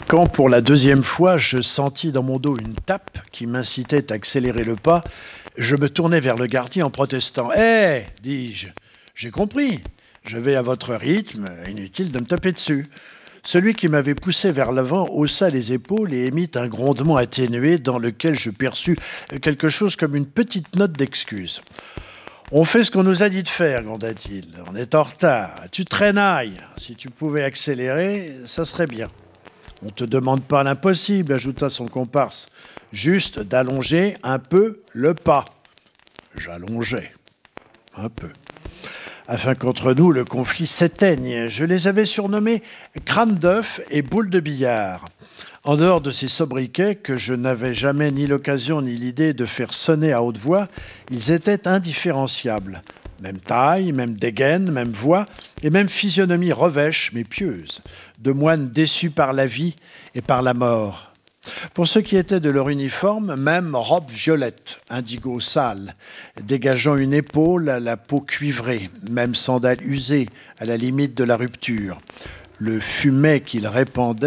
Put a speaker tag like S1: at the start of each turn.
S1: Quand pour la deuxième fois je sentis dans mon dos une tape qui m'incitait à accélérer le pas, je me tournai vers le gardien en protestant. Hé, dis-je, j'ai compris. Je vais à votre rythme, inutile de me taper dessus. Celui qui m'avait poussé vers l'avant haussa les épaules et émit un grondement atténué dans lequel je perçus quelque chose comme une petite note d'excuse. On fait ce qu'on nous a dit de faire, gronda-t-il. On est en retard. Tu traînailles. Si tu pouvais accélérer, ça serait bien. On ne te demande pas l'impossible, ajouta son comparse. Juste d'allonger un peu le pas. J'allongeais un peu. Afin qu'entre nous le conflit s'éteigne, je les avais surnommés crâne d'œuf et boule de billard. En dehors de ces sobriquets que je n'avais jamais ni l'occasion ni l'idée de faire sonner à haute voix, ils étaient indifférenciables. Même taille, même dégaine, même voix, et même physionomie revêche mais pieuse, de moines déçus par la vie et par la mort. Pour ce qui était de leur uniforme, même robe violette, indigo sale, dégageant une épaule à la peau cuivrée, même sandales usées, à la limite de la rupture. Le fumet qu'ils répandaient